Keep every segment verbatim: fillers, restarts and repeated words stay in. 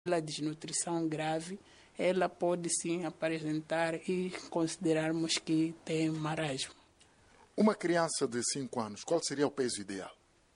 A desnutrição grave, ela pode sim apresentar e considerarmos que tem marasmo. Uma criança de cinco anos, qual seria o peso ideal?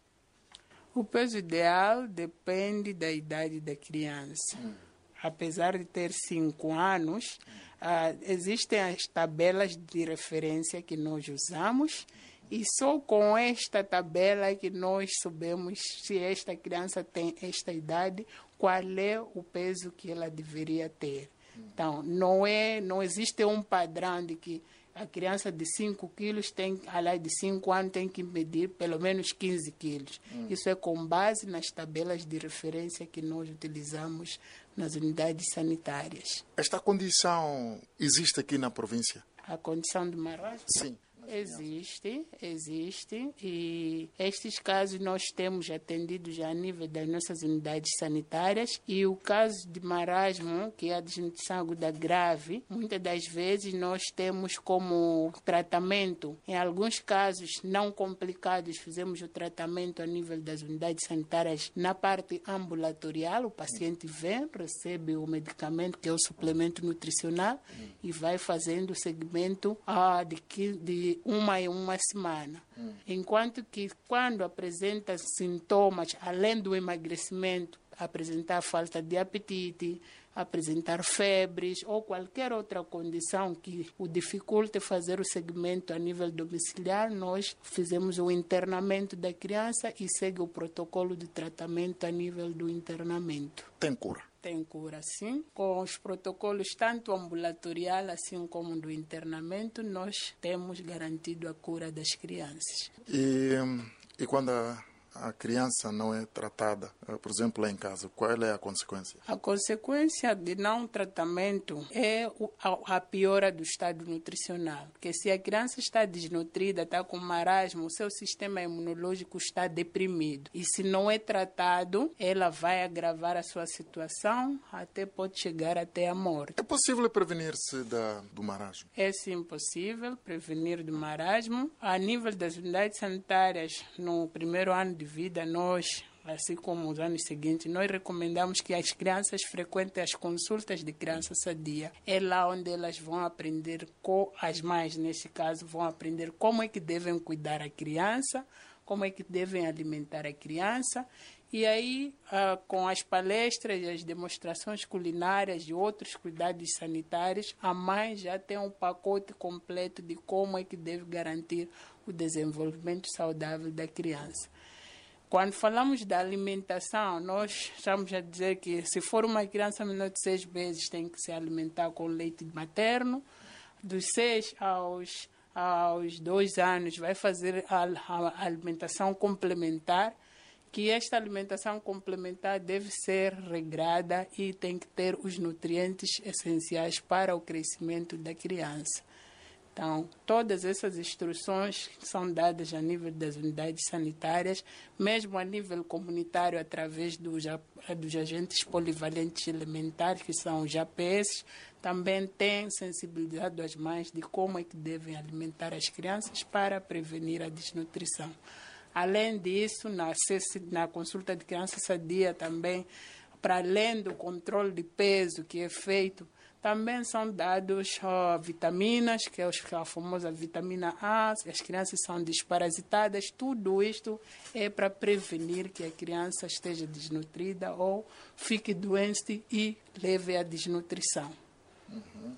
O peso ideal depende da idade da criança. Hum. Apesar de ter cinco anos, ah, existem as tabelas de referência que nós usamos e só com esta tabela que nós sabemos se esta criança tem esta idade, qual é o peso que ela deveria ter. Então, não, é, não existe um padrão de que a criança de cinco quilos, tem, além de cinco anos, tem que medir pelo menos quinze quilos. Hum. Isso é com base nas tabelas de referência que nós utilizamos nas unidades sanitárias. Esta condição existe aqui na província? A condição de marasmo? Sim. Existe, existe, e estes casos nós temos atendido já a nível das nossas unidades sanitárias, e o caso de marasmo, que é a desnutrição aguda grave, muitas das vezes nós temos como tratamento, em alguns casos não complicados, fizemos o tratamento a nível das unidades sanitárias na parte ambulatorial, o paciente vem, recebe o medicamento que é o suplemento nutricional e vai fazendo o segmento ah, de, de uma em uma semana. Hum. Enquanto que quando apresenta sintomas, além do emagrecimento, apresentar falta de apetite, apresentar febres ou qualquer outra condição que o dificulte fazer o segmento a nível domiciliar, nós fizemos o internamento da criança e segue o protocolo de tratamento a nível do internamento. Tem cura? Tem cura, sim. Com os protocolos tanto ambulatorial assim como do internamento, nós temos garantido a cura das crianças. E, e quando a, a criança não é tratada, por exemplo, lá em casa, qual é a consequência? A consequência de não tratamento é a, a piora do estado nutricional. Porque se a criança está desnutrida, está com marasmo, o seu sistema imunológico está deprimido. E se não é tratado, ela vai agravar a sua situação, até pode chegar até a morte. É possível prevenir-se da, do marasmo? É sim possível prevenir do marasmo. A nível das unidades sanitárias, no primeiro ano de vida, nós, assim como os anos seguintes, nós recomendamos que as crianças frequentem as consultas de criança sadia. É lá onde elas vão aprender, com as mães, nesse caso, vão aprender como é que devem cuidar a criança, como é que devem alimentar a criança. E aí, ah, com as palestras e as demonstrações culinárias e outros cuidados sanitários, a mãe já tem um pacote completo de como é que deve garantir o desenvolvimento saudável da criança. Quando falamos da alimentação, nós estamos a dizer que se for uma criança menor de seis meses, tem que se alimentar com leite materno. Dos seis aos, aos dois anos, vai fazer a, a alimentação complementar, que esta alimentação complementar deve ser regrada e tem que ter os nutrientes essenciais para o crescimento da criança. Então, todas essas instruções são dadas a nível das unidades sanitárias, mesmo a nível comunitário, através dos, dos agentes polivalentes elementares, que são os A P S, também tem sensibilizado as mães de como é que devem alimentar as crianças para prevenir a desnutrição. Além disso, na, na consulta de criança sadia também, para além do controle de peso que é feito, também são dados uh, vitaminas, que é a famosa vitamina A, as crianças são desparasitadas. Tudo isto é para prevenir que a criança esteja desnutrida ou fique doente e leve à desnutrição. Uhum.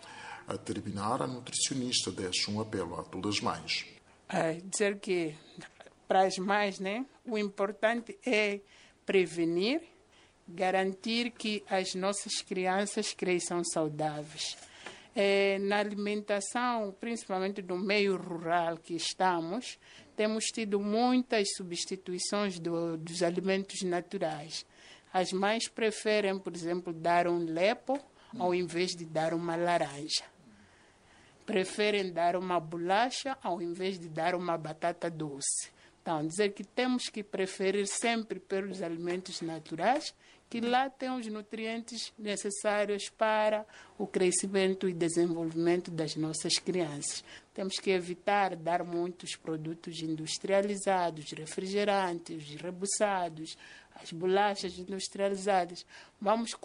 A terminar, a nutricionista deixa um apelo a todas as mães. É, dizer que para as mães, né, o importante é prevenir, garantir que as nossas crianças cresçam saudáveis. É, na alimentação, principalmente no meio rural que estamos, temos tido muitas substituições do, dos alimentos naturais. As mães preferem, por exemplo, dar um lepo ao invés de dar uma laranja. Preferem dar uma bolacha ao invés de dar uma batata doce. Então, dizer que temos que preferir sempre pelos alimentos naturais, que lá tem os nutrientes necessários para o crescimento e desenvolvimento das nossas crianças. Temos que evitar dar muitos produtos industrializados, refrigerantes, rebuçados, as bolachas industrializadas. Vamos